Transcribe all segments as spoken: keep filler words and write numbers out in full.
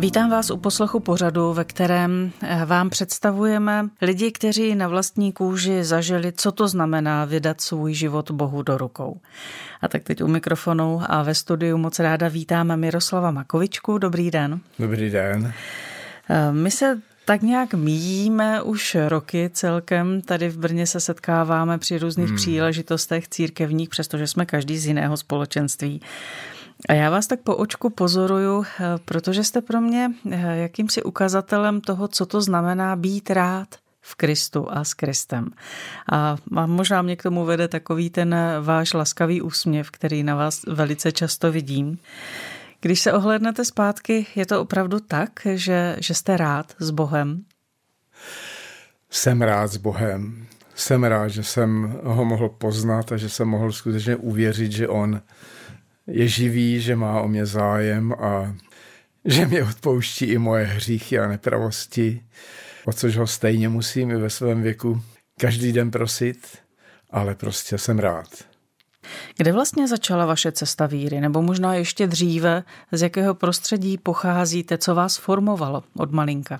Vítám vás u poslechu pořadu, ve kterém vám představujeme lidi, kteří na vlastní kůži zažili, co to znamená vydat svůj život Bohu do rukou. A tak teď u mikrofonu a ve studiu moc ráda vítám Miroslava Makovičku. Dobrý den. Dobrý den. My se tak nějak míjíme už roky celkem. Tady v Brně se setkáváme při různých hmm. příležitostech církevních, přestože jsme každý z jiného společenství. A já vás tak po očku pozoruju, protože jste pro mě jakýmsi ukazatelem toho, co to znamená být rád v Kristu a s Kristem. A možná mě k tomu vede takový ten váš laskavý úsměv, který na vás velice často vidím. Když se ohlédnete zpátky, je to opravdu tak, že, že jste rád s Bohem? Jsem rád s Bohem. Jsem rád, že jsem ho mohl poznat a že jsem mohl skutečně uvěřit, že on je živý, že má o mě zájem a že mě odpouští i moje hříchy a nepravosti, o což ho stejně musím i ve svém věku každý den prosit, ale prostě jsem rád. Kde vlastně začala vaše cesta víry? Nebo možná ještě dříve, z jakého prostředí pocházíte, co vás formovalo od malinka?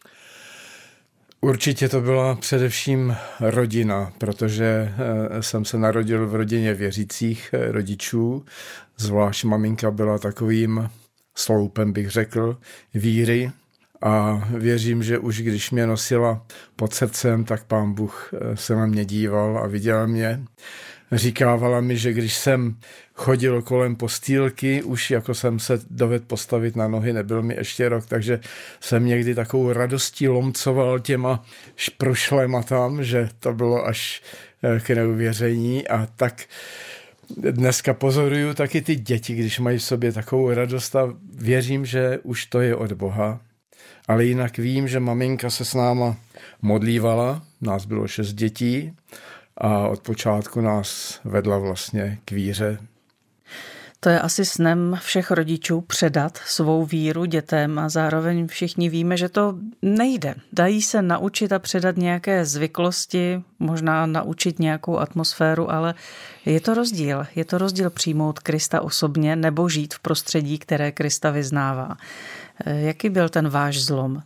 Určitě to byla především rodina, protože jsem se narodil v rodině věřících rodičů. Zvlášť maminka byla takovým sloupem, bych řekl, víry. A věřím, že už když mě nosila pod srdcem, tak Pán Bůh se na mě díval a viděl mě. Říkávala mi, že když jsem chodil kolem postýlky, už jako jsem se dovedl postavit na nohy, nebyl mi ještě rok, takže jsem někdy takovou radostí lomcoval těma šprošlema tam, že to bylo až k neuvěření. A tak dneska pozoruju taky ty děti, když mají v sobě takovou radost a věřím, že už to je od Boha. Ale jinak vím, že maminka se s náma modlívala, nás bylo šest dětí, a od počátku nás vedla vlastně k víře. To je asi snem všech rodičů předat svou víru dětem a zároveň všichni víme, že to nejde. Dají se naučit a předat nějaké zvyklosti, možná naučit nějakou atmosféru, ale je to rozdíl. Je to rozdíl přijmout Krista osobně nebo žít v prostředí, které Krista vyznává. Jaký byl ten váš zlom?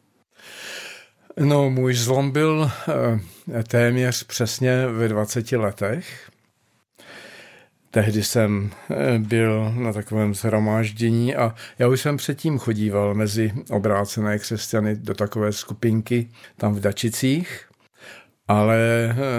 No, můj zlom byl téměř přesně ve dvaceti letech. Tehdy jsem byl na takovém shromáždění a já už jsem předtím chodíval mezi obrácené křesťany do takové skupinky tam v Dačicích, ale